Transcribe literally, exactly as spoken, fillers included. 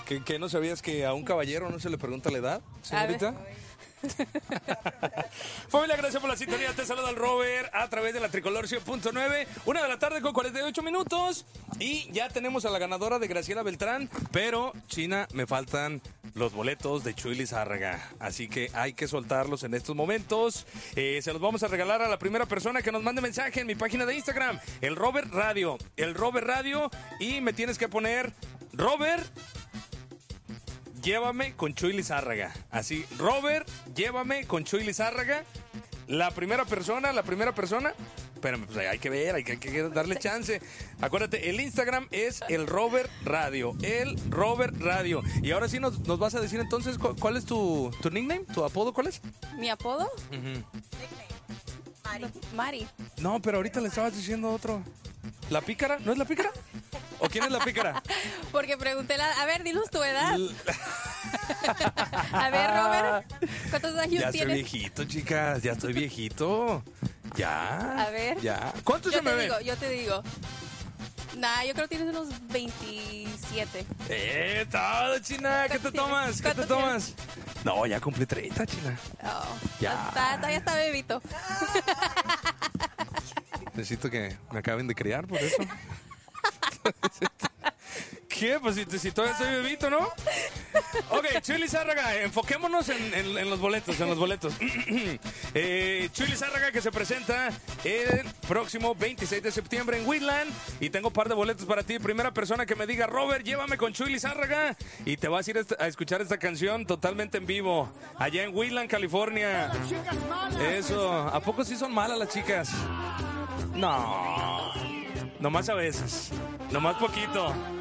¿Qué, qué no sabías que a un caballero no se le pregunta la edad, señorita? Familia, gracias por la sintonía. Te saluda el Robert a través de la Tricolor cien punto nueve. Una de la tarde con cuarenta y ocho minutos. Y ya tenemos a la ganadora de Graciela Beltrán. Pero, China, me faltan los boletos de Chuy Lizárraga. Así que hay que soltarlos en estos momentos. Eh, se los vamos a regalar a la primera persona que nos mande mensaje en mi página de Instagram. El Robert Radio. El Robert Radio. Y me tienes que poner Robert... Llévame con Chuy Lizárraga. Así, Robert, llévame con Chuy Lizárraga. La primera persona, la primera persona. Espérame, pues hay que ver, hay que, hay que darle chance. Acuérdate, el Instagram es el Robert Radio. El Robert Radio. Y ahora sí nos, nos vas a decir entonces cu- cuál es tu, tu nickname, tu apodo, ¿cuál es? ¿Mi apodo? Uh-huh. Mari. Mari. No, pero ahorita le estabas diciendo otro. ¿La pícara? ¿No es la pícara? ¿O quién es la pícara? Porque pregunté la... A ver, dinos tu edad. L- A ver, Robert, ¿cuántos años ya tienes? Ya estoy viejito, chicas, ya estoy viejito. Ya. A ver. Ya. ¿Cuántos yo se me te ven? digo, yo te digo. Nah, yo creo que tienes unos veintisiete. Eh, todo, China. ¿Qué te tomas? ¿Qué te tomas? No, ya cumplí treinta, China. Oh, ya. Está, todavía está bebito. Necesito que me acaben de criar por eso. ¿Qué? Pues si, si todavía soy bebito, ¿no? Ok, Chuy Lizárraga, enfoquémonos en, en, en los boletos, en los boletos. eh, Chuy Lizárraga que se presenta el próximo veintiséis de septiembre en Wheatland. Y tengo un par de boletos para ti. Primera persona que me diga, Robert, llévame con Chuy Lizárraga. Y te vas a ir a escuchar esta canción totalmente en vivo. Allá en Wheatland, California. Eso. ¿A poco sí son malas las chicas? No. Nomás a veces. Nomás poquito.